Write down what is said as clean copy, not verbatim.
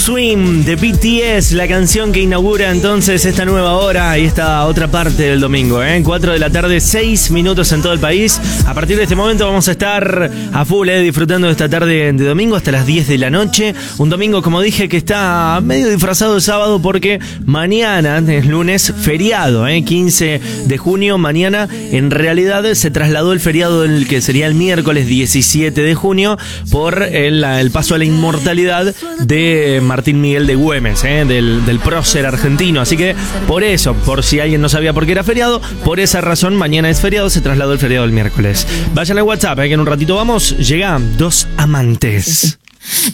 Swim de BTS, la canción que inaugura entonces esta nueva hora y esta otra parte del domingo, 4 de la tarde, 6 minutos en todo el país. A partir de este momento vamos a estar a full, disfrutando de esta tarde de domingo hasta las 10 de la noche. Un domingo, como dije, que está medio disfrazado de sábado porque mañana es lunes, feriado, 15 de junio. Mañana en realidad se trasladó el feriado del que sería el miércoles 17 de junio por el paso a la inmortalidad de Martín Miguel de Güemes, del prócer argentino. Así que por eso, por si alguien no sabía por qué era feriado, por esa razón mañana es feriado, se trasladó el feriado del miércoles. Vayan al WhatsApp, que en un ratito vamos. Llega Dos Amantes.